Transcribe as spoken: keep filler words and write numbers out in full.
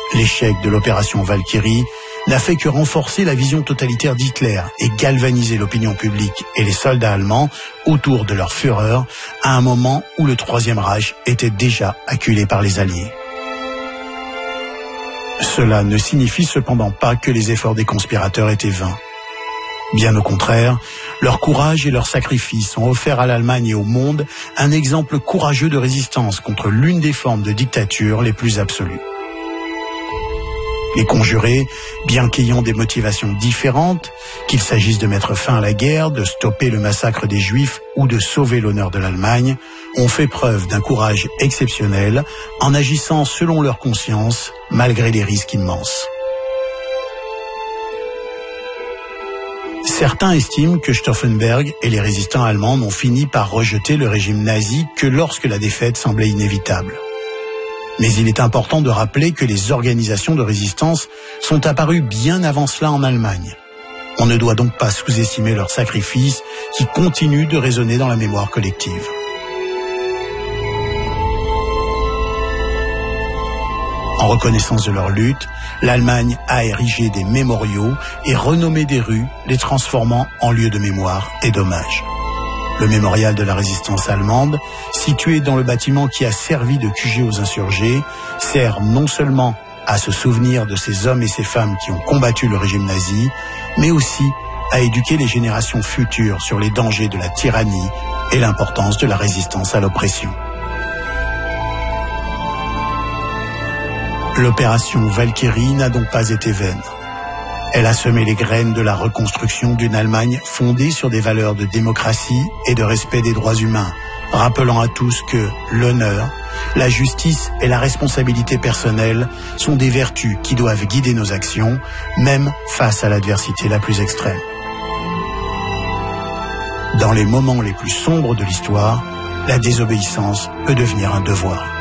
L'échec de l'opération Valkyrie n'a fait que renforcer la vision totalitaire d'Hitler et galvaniser l'opinion publique et les soldats allemands autour de leur fureur à un moment où le Troisième Reich était déjà acculé par les Alliés. Cela ne signifie cependant pas que les efforts des conspirateurs étaient vains. Bien au contraire, leur courage et leur sacrifice ont offert à l'Allemagne et au monde un exemple courageux de résistance contre l'une des formes de dictature les plus absolues. Les conjurés, bien qu'ayant des motivations différentes, qu'il s'agisse de mettre fin à la guerre, de stopper le massacre des Juifs ou de sauver l'honneur de l'Allemagne, ont fait preuve d'un courage exceptionnel en agissant selon leur conscience, malgré les risques immenses. Certains estiment que Stauffenberg et les résistants allemands n'ont fini par rejeter le régime nazi que lorsque la défaite semblait inévitable. Mais il est important de rappeler que les organisations de résistance sont apparues bien avant cela en Allemagne. On ne doit donc pas sous-estimer leurs sacrifices qui continuent de résonner dans la mémoire collective. En reconnaissance de leur lutte, l'Allemagne a érigé des mémoriaux et renommé des rues, les transformant en lieux de mémoire et d'hommage. Le mémorial de la résistance allemande, situé dans le bâtiment qui a servi de Q G aux insurgés, sert non seulement à se souvenir de ces hommes et ces femmes qui ont combattu le régime nazi, mais aussi à éduquer les générations futures sur les dangers de la tyrannie et l'importance de la résistance à l'oppression. L'opération Valkyrie n'a donc pas été vaine. Elle a semé les graines de la reconstruction d'une Allemagne fondée sur des valeurs de démocratie et de respect des droits humains, rappelant à tous que l'honneur, la justice et la responsabilité personnelle sont des vertus qui doivent guider nos actions, même face à l'adversité la plus extrême. Dans les moments les plus sombres de l'histoire, la désobéissance peut devenir un devoir.